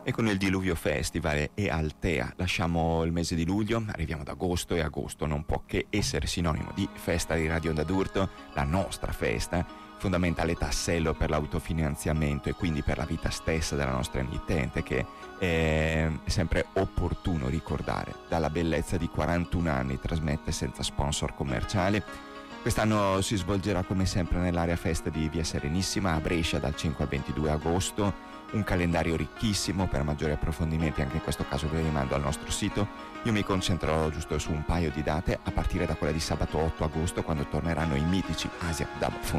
E con il Diluvio Festival e Altea lasciamo il mese di luglio, arriviamo ad agosto, e agosto non può che essere sinonimo di festa di Radio Onda d'Urto, la nostra festa, fondamentale tassello per l'autofinanziamento e quindi per la vita stessa della nostra emittente, che è sempre opportuno ricordare. Dalla bellezza di 41 anni trasmette senza sponsor commerciali. Quest'anno si svolgerà come sempre nell'area festa di Via Serenissima a Brescia dal 5 al 22 agosto. Un calendario ricchissimo. Per maggiori approfondimenti anche in questo caso vi rimando al nostro sito. Io mi concentrerò giusto su un paio di date, a partire da quella di sabato 8 agosto, quando torneranno i mitici Asia Dub